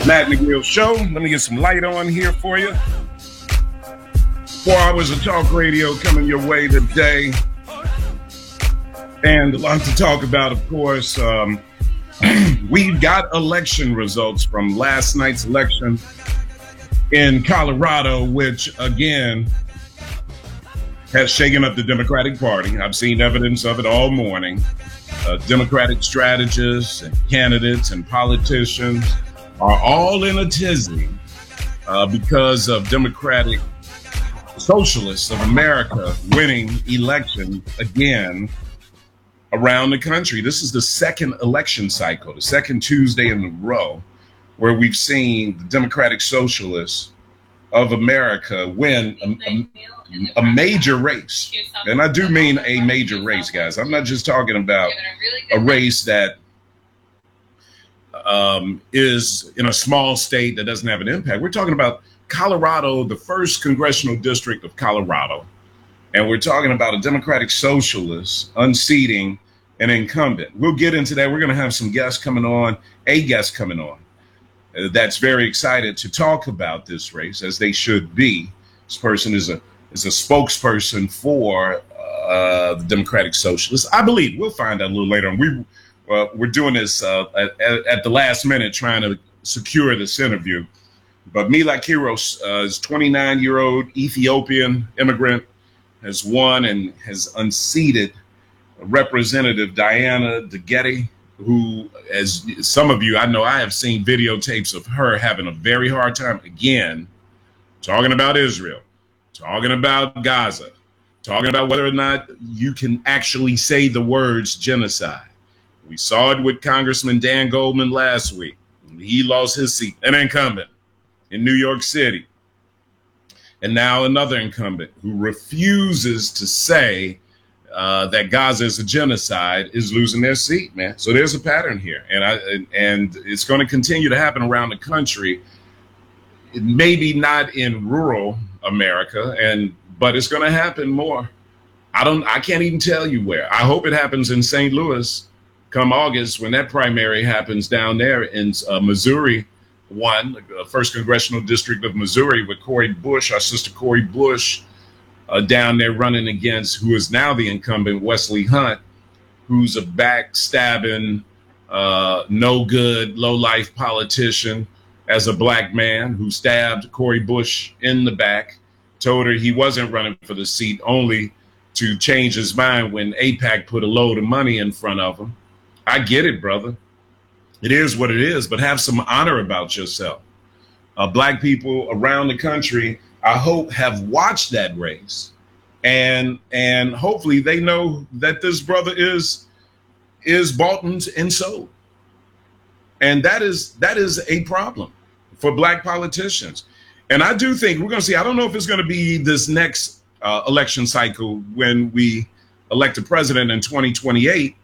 Matt McGill Show. Let me get some light on here for you. 4 hours of talk radio coming your way today. And a lot to talk about, of course. We got election results from last night's election in Colorado, which, again, has shaken up the Democratic Party. I've seen evidence of it all morning. Democratic strategists and candidates and politicians are all in a tizzy because of Democratic Socialists of America winning election again around the country. This is the second election cycle, the second Tuesday in a row, where we've seen the Democratic Socialists of America win a major race. And I do mean a major race, guys. I'm not just talking about a race that is in a small state that doesn't have an impact. We're talking about Colorado, the first congressional district of Colorado. And we're talking about a Democratic Socialist unseating an incumbent. We'll get into that. We're going to have some guests coming on, a guest coming on that's very excited to talk about this race, as they should be. This person is a spokesperson for the Democratic Socialists. I believe we'll find out a little later on. We're doing this at the last minute, trying to secure this interview. But Mila Kiros is 29-year-old Ethiopian immigrant, has won and has unseated Representative Diana DeGette, who, as some of you, I know I have seen videotapes of her having a very hard time, again, talking about Israel, talking about Gaza, talking about whether or not you can actually say the words genocide. We saw it with Congressman Dan Goldman last week. He lost his seat, an incumbent in New York City. And now another incumbent who refuses to say that Gaza is a genocide is losing their seat, man. So there's a pattern here. And it's going to continue to happen around the country. Maybe not in rural America, but it's going to happen more. I can't even tell you where. I hope it happens in St. Louis come August, when that primary happens down there in Missouri, the first congressional district of Missouri, with Cori Bush, our sister Cori Bush, down there running against who is now the incumbent, Wesley Hunt, who's a backstabbing, no good, low life politician, as a black man who stabbed Cori Bush in the back, told her he wasn't running for the seat, only to change his mind when AIPAC put a load of money in front of him. I get it, brother. It is what it is, but have some honor about yourself. Black people around the country, I hope, have watched that race, and hopefully they know that this brother is bought and sold. And that is a problem for black politicians. And I do think we're going to see, I don't know if it's going to be this next election cycle when we elect a president in 2028,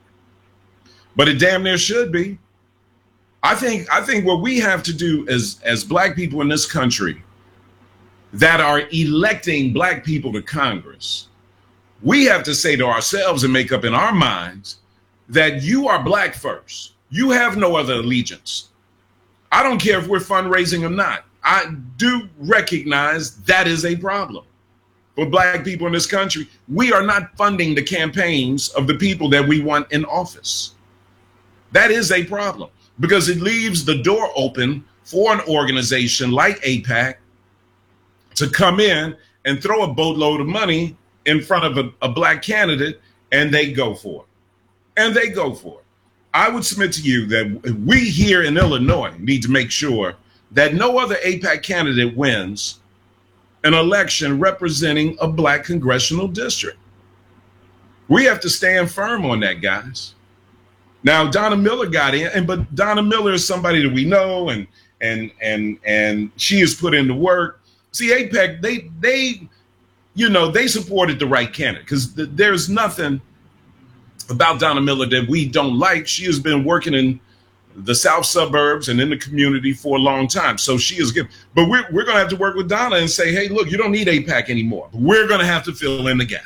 but it damn near should be. I think what we have to do as black people in this country that are electing black people to Congress, we have to say to ourselves and make up in our minds that you are black first. You have no other allegiance. I don't care if we're fundraising or not. I do recognize that is a problem for black people in this country. We are not funding the campaigns of the people that we want in office. That is a problem, because it leaves the door open for an organization like AIPAC to come in and throw a boatload of money in front of a black candidate, and they go for it. I would submit to you that we here in Illinois need to make sure that no other AIPAC candidate wins an election representing a black congressional district. We have to stand firm on that, guys. Now, Donna Miller got in, but Donna Miller is somebody that we know, and she has put in the work. See, AIPAC, they supported the right candidate, because there's nothing about Donna Miller that we don't like. She has been working in the South suburbs and in the community for a long time. So she is good. But we're going to have to work with Donna and say, hey, look, you don't need AIPAC anymore. We're going to have to fill in the gap.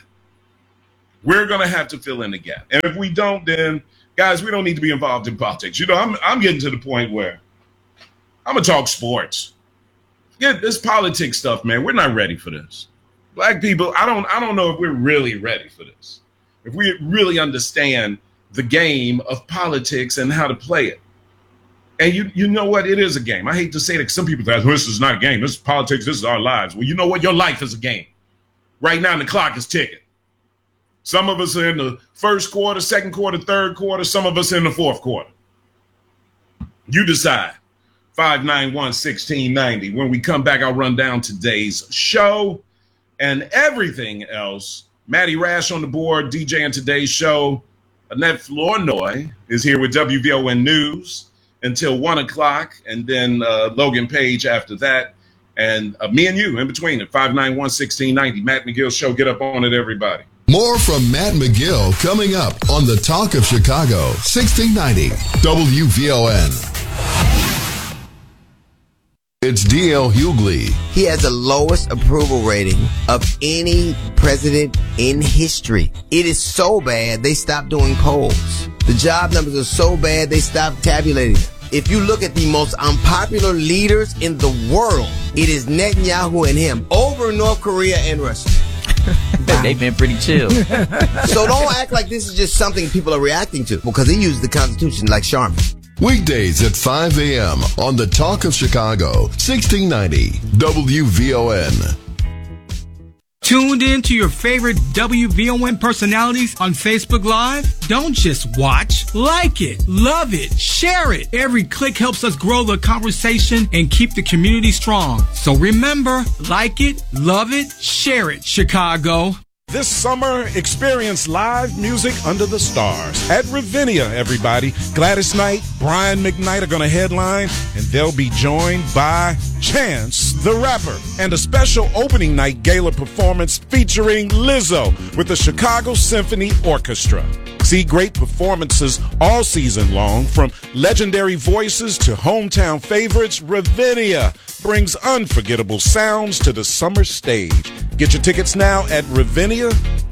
And if we don't, then, guys, we don't need to be involved in politics. I'm getting to the point where I'm going to talk sports. Forget this politics stuff, man. We're not ready for this. Black people, I don't know if we're really ready for this. If we really understand the game of politics and how to play it. And you know what? It is a game. I hate to say that because some people say, this is not a game. This is politics. This is our lives. Well, you know what? Your life is a game. Right now, the clock is ticking. Some of us are in the first quarter, second quarter, third quarter. Some of us in the fourth quarter. You decide. 591-1690. When we come back, I'll run down today's show and everything else. Matty Rash on the board, DJing today's show. Annette Flournoy is here with WVON News until 1 o'clock, and then Logan Page after that. And me and you in between at 591-1690. Matt McGill Show. Get up on it, everybody. More from Matt McGill coming up on the Talk of Chicago, 1690 WVON. It's D.L. Hughley. He has the lowest approval rating of any president in history. It is so bad, they stopped doing polls. The job numbers are so bad, they stopped tabulating. If you look at the most unpopular leaders in the world, it is Netanyahu and him over North Korea and Russia. They've been pretty chill. So don't act like this is just something people are reacting to, because he used the Constitution like Sharman. Weekdays at 5 a.m. on the Talk of Chicago, 1690 WVON. Tuned in to your favorite WVON personalities on Facebook Live? Don't just watch, like it, love it, share it. Every click helps us grow the conversation and keep the community strong. So remember, like it, love it, share it, Chicago. This summer, experience live music under the stars at Ravinia, everybody. Gladys Knight, Brian McKnight are going to headline, and they'll be joined by Chance the Rapper and a special opening night gala performance featuring Lizzo with the Chicago Symphony Orchestra. See great performances all season long, from legendary voices to hometown favorites. Ravinia brings unforgettable sounds to the summer stage. Get your tickets now at ravinia.org.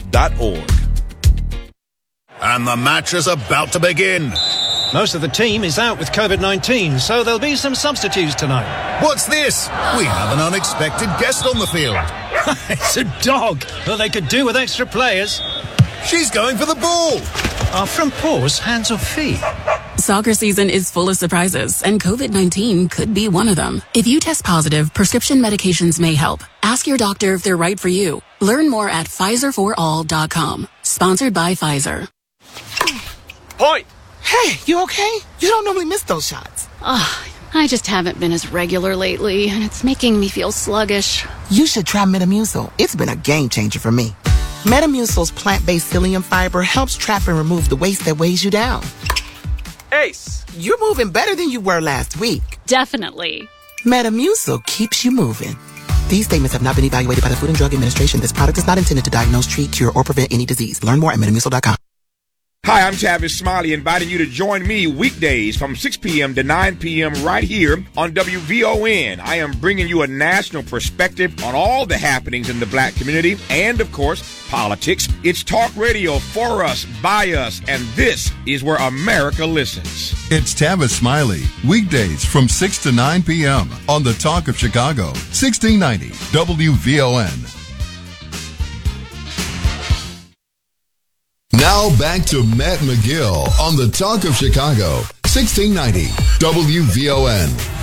And the match is about to begin. Most of the team is out with COVID-19, so there'll be some substitutes tonight. What's this? We have an unexpected guest on the field. It's a dog. Well, they could do with extra players. She's going for the ball. Are front paws hands or feet? Soccer season is full of surprises, and COVID-19 could be one of them. If you test positive, prescription medications may help. Ask your doctor if they're right for you. Learn more at PfizerForAll.com. Sponsored by Pfizer. Point! Hey, you okay? You don't normally miss those shots. I just haven't been as regular lately, and it's making me feel sluggish. You should try Metamucil. It's been a game changer for me. Metamucil's plant-based psyllium fiber helps trap and remove the waste that weighs you down. Ace, you're moving better than you were last week. Definitely. Metamucil keeps you moving. These statements have not been evaluated by the Food and Drug Administration. This product is not intended to diagnose, treat, cure, or prevent any disease. Learn more at Metamucil.com. Hi, I'm Tavis Smiley, inviting you to join me weekdays from 6 p.m. to 9 p.m. right here on WVON. I am bringing you a national perspective on all the happenings in the black community and, of course, politics. It's talk radio for us, by us, and this is where America listens. It's Tavis Smiley, weekdays from 6 to 9 p.m. on the Talk of Chicago, 1690 WVON. Now back to Matt McGill on the Talk of Chicago, 1690 WVON.